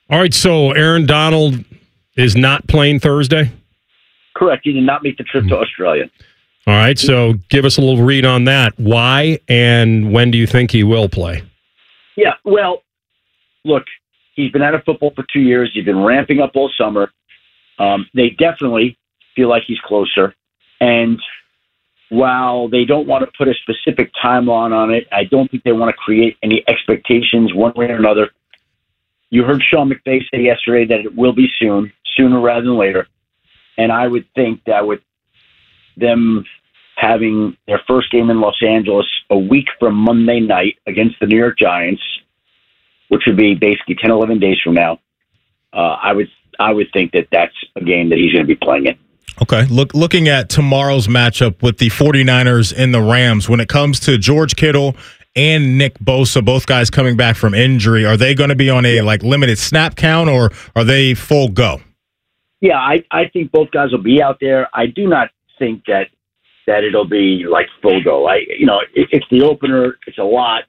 All right, so Aaron Donald is not playing Thursday? Correct. He did not make the trip to Australia. All right, so give us a little read on that. Why and when do you think he will play? Yeah, well, look, he's been out of football for 2 years. He's been ramping up all summer. They definitely feel like he's closer. And while they don't want to put a specific timeline on it, I don't think they want to create any expectations one way or another. You heard Sean McVay say yesterday that it will be soon, sooner rather than later. And I would think that with them having their first game in Los Angeles a week from Monday night against the New York Giants, which would be basically 10, 11 days from now, I would think that that's a game that he's going to be playing in. Okay, looking at tomorrow's matchup with the 49ers and the Rams, when it comes to George Kittle and Nick Bosa, both guys coming back from injury, are they going to be on a limited snap count, or are they full go? Yeah, I think both guys will be out there. I do not think that it'll be like full go. It's the opener. It's a lot.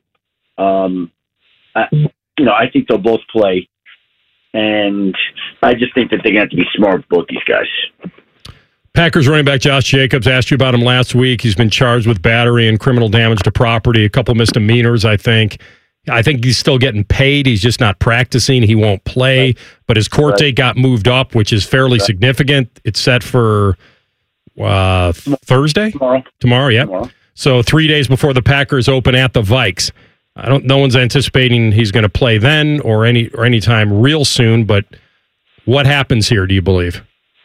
I think they'll both play, and I just think that they're going to have to be smart with both these guys. Packers running back Josh Jacobs, asked you about him last week. He's been charged with battery and criminal damage to property, a couple misdemeanors, I think. I think he's still getting paid. He's just not practicing. He won't play. Right. But his court date got moved up, which is fairly significant. It's set for Thursday? Tomorrow, yeah. Tomorrow. So 3 days before the Packers open at the Vikes. No one's anticipating he's going to play then or any time real soon, but what happens here, do you believe?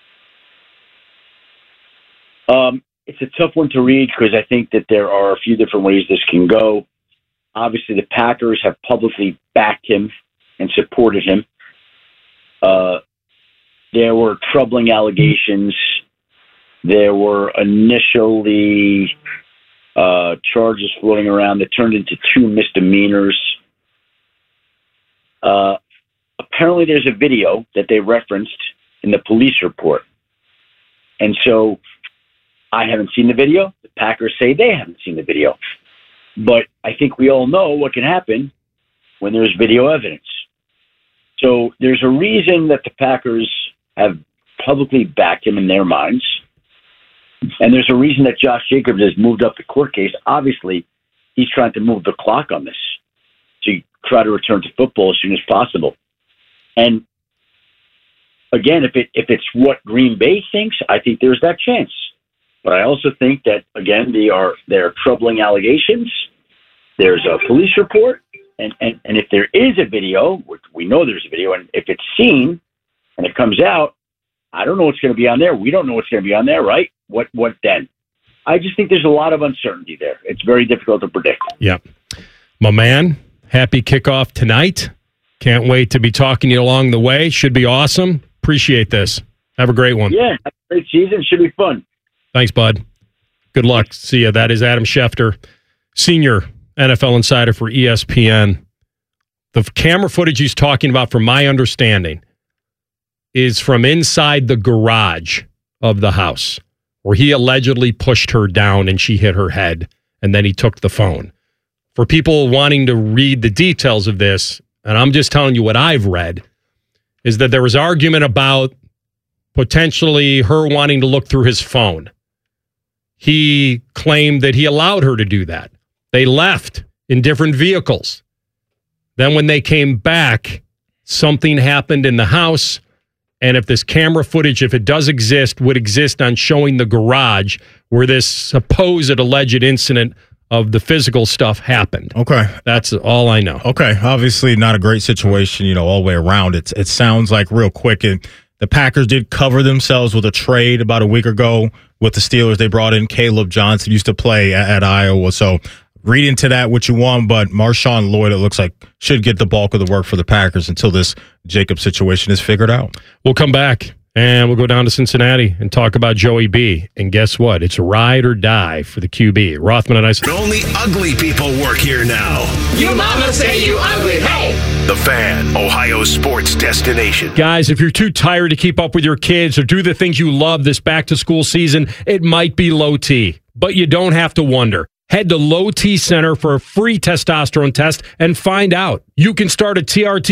It's a tough one to read because I think that there are a few different ways this can go. Obviously, the Packers have publicly backed him and supported him. There were troubling allegations. There were initially charges floating around that turned into 2 misdemeanors. Apparently, there's a video that they referenced in the police report. And so I haven't seen the video. The Packers say they haven't seen the video. But I think we all know what can happen when there's video evidence. So there's a reason that the Packers have publicly backed him in their minds. And there's a reason that Josh Jacobs has moved up the court case. Obviously, he's trying to move the clock on this to try to return to football as soon as possible. And again, if it's what Green Bay thinks, I think there's that chance. But I also think that, again, there are troubling allegations. There's a police report. And if there is a video, which we know there's a video, and if it's seen and it comes out, I don't know what's going to be on there. We don't know what's going to be on there, right? What then? I just think there's a lot of uncertainty there. It's very difficult to predict. Yeah. My man, happy kickoff tonight. Can't wait to be talking to you along the way. Should be awesome. Appreciate this. Have a great one. Yeah, have a great season. Should be fun. Thanks, bud. Good luck. See ya. That is Adam Schefter, senior NFL insider for ESPN. The camera footage he's talking about, from my understanding, is from inside the garage of the house, where he allegedly pushed her down and she hit her head, and then he took the phone. For people wanting to read the details of this, and I'm just telling you what I've read, is that there was argument about potentially her wanting to look through his phone. He claimed that he allowed her to do that. They left in different vehicles. Then when they came back, something happened in the house. And if this camera footage, if it does exist, would exist on showing the garage where this supposed alleged incident of the physical stuff happened. Okay. That's all I know. Okay. Obviously not a great situation, all the way around. It sounds like real quick. The Packers did cover themselves with a trade about a week ago with the Steelers. They brought in Caleb Johnson, used to play at Iowa. So read into that what you want, but Marshawn Lloyd, it looks like, should get the bulk of the work for the Packers until this Jacob situation is figured out. We'll come back, and we'll go down to Cincinnati and talk about Joey B. And guess what? It's ride or die for the QB. Rothman and I. Only ugly people work here now. You mama say you ugly, hey! The Fan, Ohio sports destination. Guys, if you're too tired to keep up with your kids or do the things you love this back-to-school season, it might be low T. But you don't have to wonder. Head to Low T Center for a free testosterone test and find out. You can start a TRT